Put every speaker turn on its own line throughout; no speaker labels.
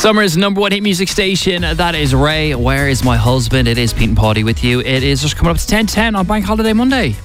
Summer's number one hit music station, that is Ray. Where is my husband? It is Pete and Paddy with you. It is just coming up to 10:10 on Bank Holiday Monday.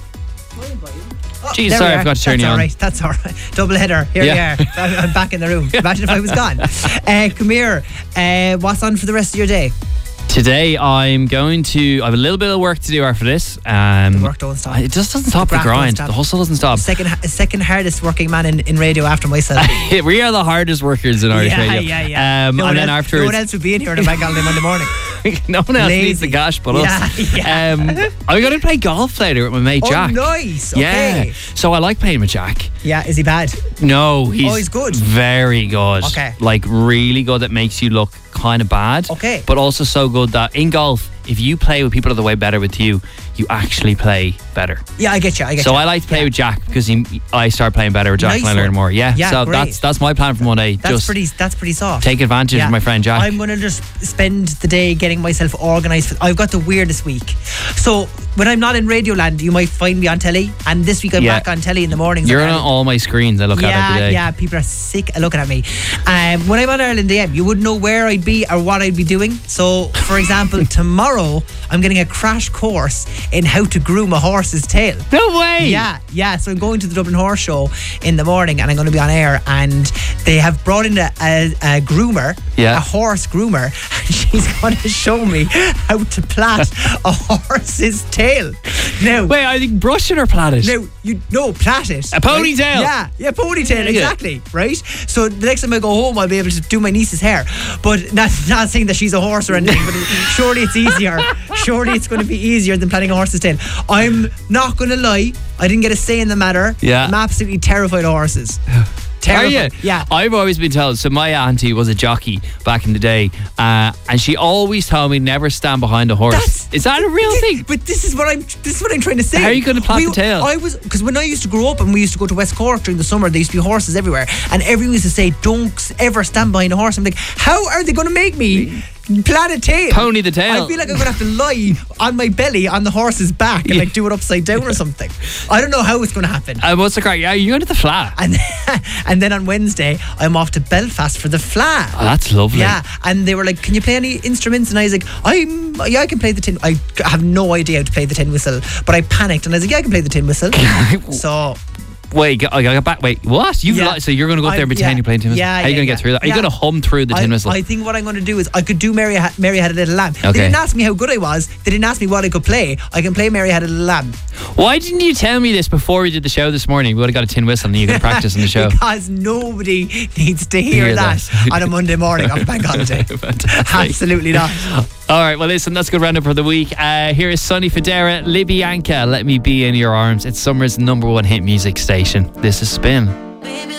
Jeez, sorry, I forgot to turn you on.
That's all right. Double header. Here we are. I'm back in the room. Imagine if I was gone. Come here. What's on for the rest of your day?
Today I have a little bit of work to do after this.
The work don't stop.
It just doesn't stop, the grind. The hustle doesn't stop.
Second hardest working man in radio after myself.
We are the hardest workers in Irish radio.
Yeah. No one else would be in here on a Bank Holiday Monday morning.
No one else needs the cash but us. I'm going to play golf later with my mate Jack.
Oh, nice. Okay.
Yeah. So I like playing with Jack.
Yeah, is he bad?
No, he's
good.
Very good.
Okay.
Like really good. That makes you look kind of bad.
Okay.
But also so good that in golf, if you play with people that are way better with you, you actually play better.
Yeah, I get you.
So I like to play with Jack because I start playing better with Jack and I learn more. Yeah. So
great.
that's my plan for Monday.
That's pretty soft.
Take advantage of my friend Jack.
I'm going to just spend the day getting myself organised. I've got the weirdest week. So when I'm not in Radioland, you might find me on telly. And this week I'm back on telly in the mornings.
You're on all my screens. I look at every day.
Yeah, people are sick of looking at me. When I'm on Ireland AM, you wouldn't know where I'd be or what I'd be doing. So, for example, tomorrow I'm getting a crash course in how to groom a horse's tail.
No way!
Yeah. So I'm going to the Dublin Horse Show in the morning and I'm going to be on air, and they have brought in a groomer, a horse groomer, and she's going to show me how to plait a horse's tail. Now,
wait, I think brush it or plait it?
Plait it.
A ponytail?
Right? Yeah, ponytail, exactly, right? So the next time I go home, I'll be able to do my niece's hair. But not saying that she's a horse or anything, but surely it's easier. Surely it's going to be easier than plaiting a horse's tail. I'm not going to lie, I didn't get a say in the matter.
Yeah.
I'm absolutely terrified of horses.
Are you?
Yeah.
I've always been told. So my auntie was a jockey back in the day, and she always told me never stand behind a horse. Is that a real thing?
But this is what I'm trying to say.
How are you going to plait the tail?
Because when I used to grow up and we used to go to West Cork during the summer, there used to be horses everywhere, and everyone used to say, "Don't ever stand behind a horse." I'm like, how are they going to make me plait a tail?
Pony the tail.
I feel like I'm going to have to lie on my belly on the horse's back and like do it upside down or something. I don't know how it's going to happen.
What's the crack? Yeah, you're going to the Fleadh.
And then on Wednesday, I'm off to Belfast for the Fleadh.
Oh, that's lovely.
Yeah, and they were like, "Can you play any instruments?" And I was like, I can play the tin. I have no idea how to play the tin whistle, but I panicked and I was like, "Yeah, I can play the tin whistle." So.
Wait, I got back. Wait, what? So you're going to go up there and pretend you're playing tin whistle? How are you going to get through that? Are you going to hum through the tin whistle?
I think what I'm going to do is I could do Mary Had a Little Lamb.
Okay.
They didn't ask me how good I was. They didn't ask me what I could play. I can play Mary Had a Little Lamb.
Why didn't you tell me this before we did the show this morning? We would have got a tin whistle and you could practice on the show.
Because nobody needs to hear that on a Monday morning on Bank Holiday. Absolutely not.
All right, well, listen, that's a good roundup for the week. Here is Sonny Fodera, Libyanka, Let Me Be In Your Arms. It's Summer's number one hit music station. This is Spin.